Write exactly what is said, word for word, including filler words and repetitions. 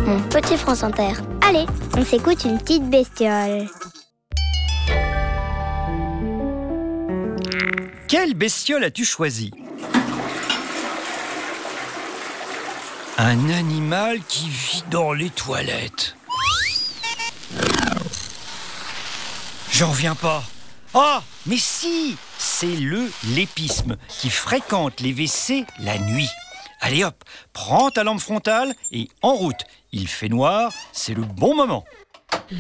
mon petit France Inter. Allez, on s'écoute une petite bestiole. Quelle bestiole as-tu choisi? Un animal qui vit dans les toilettes. J'en reviens pas. Ah, mais si, c'est le lépisme qui fréquente les W C la nuit. Allez hop, prends ta lampe frontale et en route. Il fait noir, c'est le bon moment.